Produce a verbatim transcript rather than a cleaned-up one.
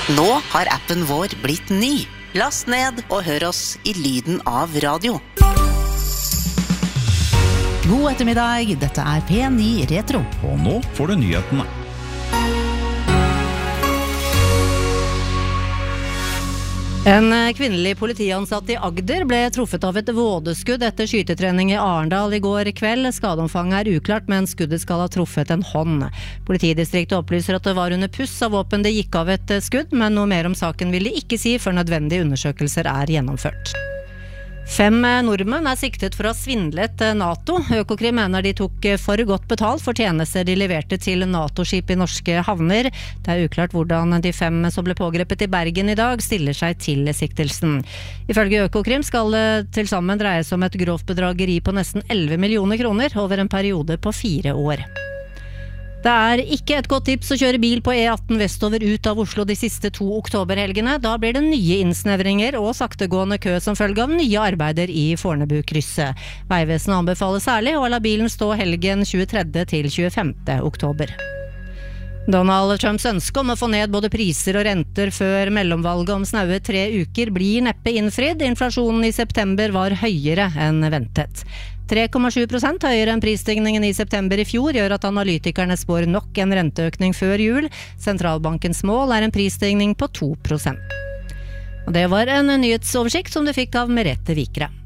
Nå har appen vår blitt ny. Last ned og hør oss i lyden av radio. God ettermiddag, dette er P ni Retro. Og nå får du nyhetene. En kvinnelig politiansatt i Agder ble truffet av et vådeskudd etter skytetrening i Arendal i går kveld. Skadeomfanget er uklart, men skuddet skal ha truffet en hånd. Politidistriktet opplyser at det var under puss av våpen det gikk av et skudd, men noe mer om saken vil de ikke si før nødvendige undersøkelser er gjennomført. Fem nordmenn er siktet for å ha svindlet NATO. Økokrim mener de tok for godt betalt for tjenester de leverte til NATO-skip i norske havner. Det er uklart hvordan de fem som ble pågrepet i Bergen i dag stiller seg til siktelsen. Ifølge Økokrim skal det til sammen dreie seg om et grovt bedrageri på nesten elleve millioner kroner over en periode på fire år. Det er ikke et godt tips å kjøre bil på E atten vestover ut av Oslo de siste to oktoberhelgene. Da blir det nye innsnevringer og saktegående kø som følge av nye arbeider i Fornebu-krysset. Veivesenet anbefaler særlig å la bilen stå helgen tjuetredje til tjuefemte oktober. Donald Trumps ønske om å få ned både priser og renter før mellomvalget om snaue tre uker blir neppe innfridd. Inflasjonen i september var høyere enn ventet. tre komma sju prosent høyere enn prisstigningen i september i fjor gjør at analytikerne spår nok en renteøkning før jul. Sentralbankens mål er en prisstigning på to prosent. Og det var en nyhetsoversikt som du fikk av Merete Vikre.